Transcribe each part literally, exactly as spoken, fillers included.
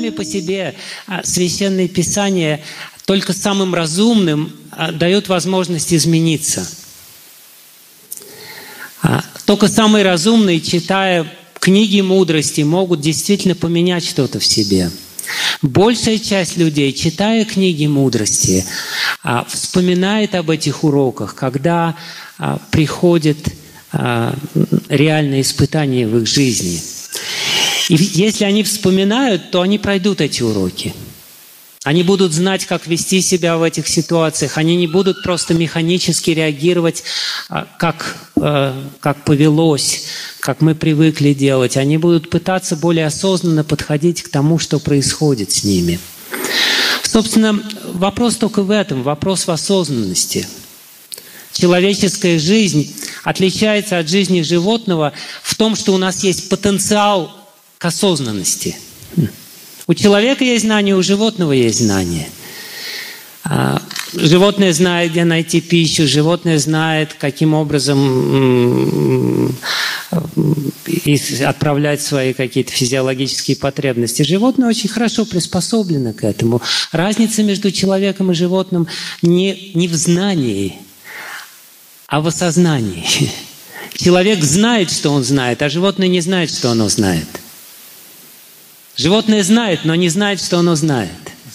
сами по себе Священные Писания только самым разумным дают возможность измениться. Только самые разумные, читая книги мудрости, могут действительно поменять что-то в себе. Большая часть людей, читая книги мудрости, вспоминает об этих уроках, когда приходит реальное испытание в их жизни. И если они вспоминают, то они пройдут эти уроки. Они будут знать, как вести себя в этих ситуациях. Они не будут просто механически реагировать, как, как повелось, как мы привыкли делать. Они будут пытаться более осознанно подходить к тому, что происходит с ними. Собственно, вопрос только в этом, вопрос в осознанности. Человеческая жизнь отличается от жизни животного в том, что у нас есть потенциал к осознанности. У человека есть знание, у животного есть знание. Животное знает, где найти пищу, животное знает, каким образом отправлять свои какие-то физиологические потребности. Животное очень хорошо приспособлено к этому. Разница между человеком и животным не, не в знании, а в осознании. Человек знает, что он знает, а животное не знает, что оно знает. Животное знает, но не знает, что оно знает.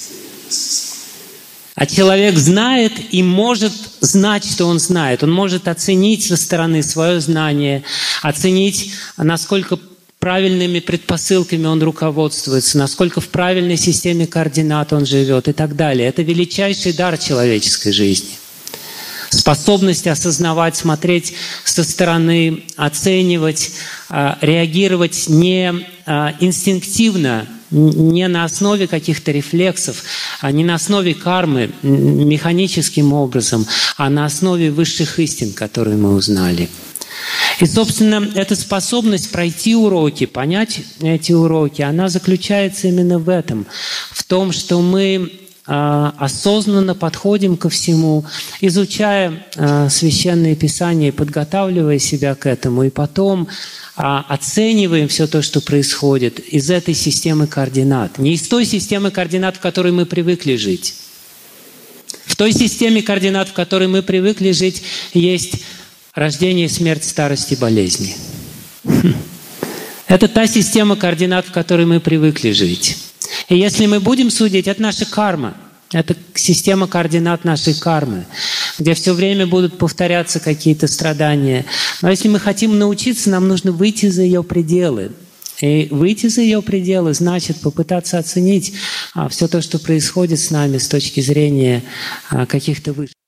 А человек знает и может знать, что он знает. Он может оценить со стороны свое знание, оценить, насколько правильными предпосылками он руководствуется, насколько в правильной системе координат он живет и так далее. Это величайший дар человеческой жизни. Способность осознавать, смотреть со стороны, оценивать, реагировать не инстинктивно, не на основе каких-то рефлексов, не на основе кармы, механическим образом, а на основе высших истин, которые мы узнали. И, собственно, эта способность пройти уроки, понять эти уроки, она заключается именно в этом, в том, что мы осознанно подходим ко всему, изучая Священные Писания, подготавливая себя к этому, и потом оцениваем все то, что происходит из этой системы координат. Не из той системы координат, в которой мы привыкли жить. В той системе координат, в которой мы привыкли жить, есть рождение, смерть, старость и болезни. Это та система координат, в которой мы привыкли жить. И если мы будем судить, это наша карма. Это система координат нашей кармы, где все время будут повторяться какие-то страдания. Но если мы хотим научиться, нам нужно выйти за ее пределы. И выйти за ее пределы значит попытаться оценить а, все то, что происходит с нами с точки зрения а, каких-то высших.